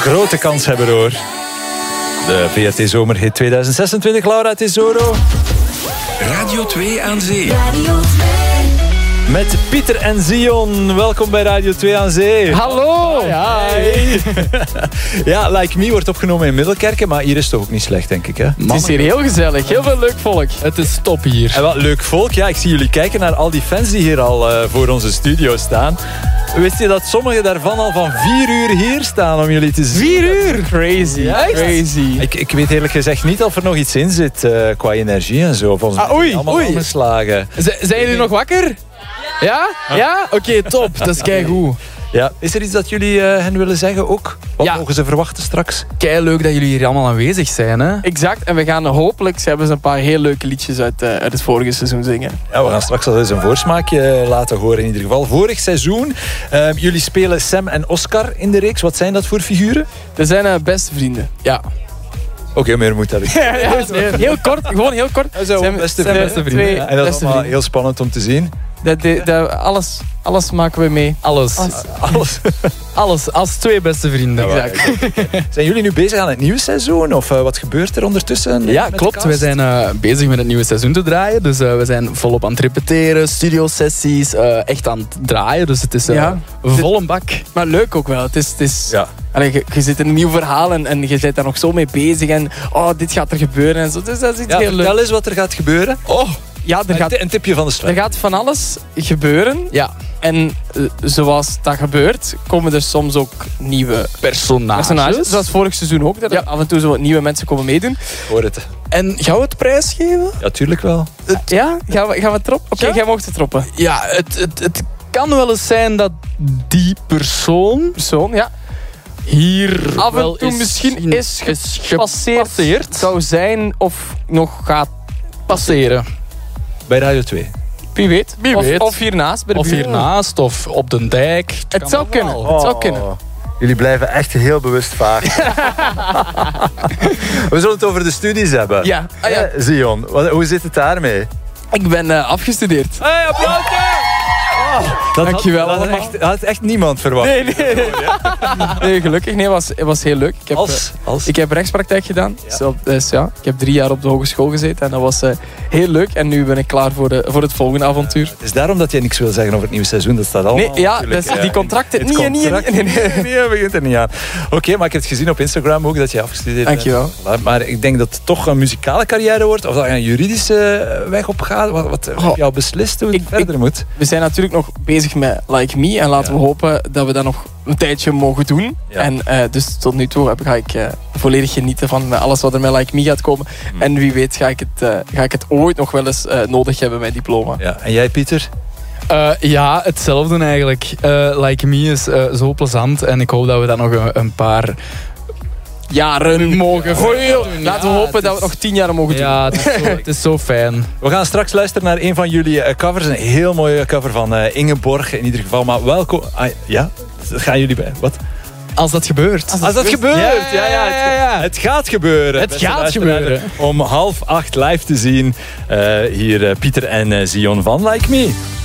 grote kans hebben hoor. De VRT Zomerhit 2026, Laura Tesoro. Radio 2 aan Zee. Radio 2. Met Pieter en Zion. Welkom bij Radio 2 aan Zee. Hallo! Hey. Ja, Like Me wordt opgenomen in Middelkerken, maar hier is het toch ook niet slecht, denk ik, hè? Het is hier heel gezellig, heel veel leuk volk. Het is top hier. En wat leuk volk. Ja, ik zie jullie kijken naar al die fans die hier al voor onze studio staan. Wist je dat sommigen daarvan al van 4 uur hier staan om jullie te zien? 4 uur? Crazy, Ja, crazy. Ik weet eerlijk gezegd niet of er nog iets in zit qua energie en zo. Volgens mij oei, allemaal oei. omgeslagen. Zijn jullie nog wakker? Ja? Ja? Oké, top. Dat is keigoed. Ja. Is er iets dat jullie hen willen zeggen ook? Wat Ja. mogen ze verwachten straks? Keileuk dat jullie hier allemaal aanwezig zijn, hè? Exact. En we gaan hopelijk, ze hebben een paar heel leuke liedjes uit het vorige seizoen zingen. Ja, we gaan straks al eens een voorsmaakje laten horen in ieder geval. Vorig seizoen, jullie spelen Sam en Oscar in de reeks. Wat zijn dat voor figuren? Dat zijn beste vrienden. Ja. Oké, meer moet dat niet. Heel kort, gewoon heel kort. Zijn beste vrienden. Twee Ja, en dat is beste allemaal vrienden. heel spannend om te zien. Alles maken we mee. Alles. Alles. Alles. Als 2 beste vrienden. Exact. Zijn jullie nu bezig aan het nieuwe seizoen? Of wat gebeurt er ondertussen? Ja, met de klopt. cast? We zijn bezig met het nieuwe seizoen te draaien. Dus we zijn volop aan het repeteren, studiosessies, echt aan het draaien. Dus het is Ja. vol een bak. Maar leuk ook wel. Het is Ja. Allee, je zit in een nieuw verhaal en je bent daar nog zo mee bezig. En dit gaat er gebeuren en zo. Dus dat is iets Ja, heel leuk. vertel eens wat er gaat gebeuren. Oh, ja, Een tipje van de er sluier. gaat van alles gebeuren. Ja. En zoals dat gebeurt, komen er soms ook nieuwe personages. Zoals vorig seizoen ook. Dat er af en toe zo wat nieuwe mensen komen meedoen. Hoor het. En gaan we het prijsgeven? Ja, tuurlijk wel. Ja? Gaan we het erop? Oké, Ja. jij mocht het droppen. Ja, het kan wel eens zijn dat die persoon Persoon, ja. hier Af wel en toe is misschien is gepasseerd zou zijn of nog gaat passeren. Bij Radio 2. Wie weet. Of hiernaast. Bij de Of buren. hiernaast, of op de dijk. Het zou kunnen. Het zou kunnen. Jullie blijven echt heel bewust vaag. We zullen het over de studies hebben. Ja. Ah, ja. Zion, hoe zit het daarmee? Ik ben afgestudeerd. Hey, applaus! Dankjewel Dat allemaal. had echt niemand verwacht. Nee, gelukkig. Nee, het was heel leuk. Ik heb rechtspraktijk gedaan. Ja. Dus ja, ik heb 3 jaar op de hogeschool gezeten. En dat was heel leuk. En nu ben ik klaar voor het volgende avontuur. Het is daarom dat jij niks wil zeggen over het nieuwe seizoen. Dat staat allemaal. Nee, ja, natuurlijk, dus die contracten. het Nee. Nee, begint er niet aan. Oké, maar ik heb het gezien op Instagram ook dat je afgestudeerd bent. Dankjewel. Voilà, maar ik denk dat het toch een muzikale carrière wordt. Of dat je een juridische weg op gaat. Wat heb je al beslist hoe het verder moet? We zijn natuurlijk nog bezig met Like Me. En laten we hopen dat we dat nog een tijdje mogen doen. Ja. En dus tot nu toe ga ik volledig genieten van alles wat er met Like Me gaat komen. En wie weet ga ik het ooit nog wel eens nodig hebben, mijn diploma. Ja. En jij, Pieter? Ja, hetzelfde eigenlijk. Like Me is zo plezant. En ik hoop dat we dat nog een paar Jaren mogen doen. Laten we hopen dat we het nog 10 jaar mogen doen. Ja, het is zo fijn. We gaan straks luisteren naar een van jullie covers. Een heel mooie cover van Ingeborg in ieder geval. Maar welkom... ja? Dat gaan jullie bij. Wat? Als dat gebeurt. Als dat gebeurt. Ja. Het gaat gebeuren. Het beste gaat luisteraars. gebeuren. Om 7:30 live te zien. Hier Pieter en Zion van Like Me.